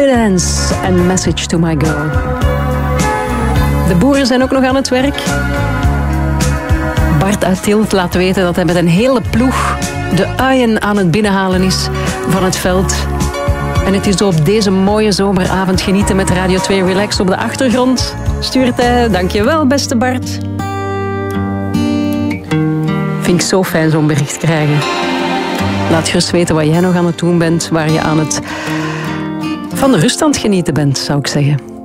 Evidence en Message to My Girl. De boeren zijn ook nog aan het werk. Bart uit Tielt laat weten dat hij met een hele ploeg de uien aan het binnenhalen is van het veld. En het is zo op deze mooie zomeravond genieten met Radio 2 Relax op de achtergrond. Stuurt hij. Dankjewel, beste Bart. Vind ik zo fijn zo'n bericht krijgen. Laat gerust weten wat jij nog aan het doen bent, waar je aan het van de rust aan het genieten bent, zou ik zeggen.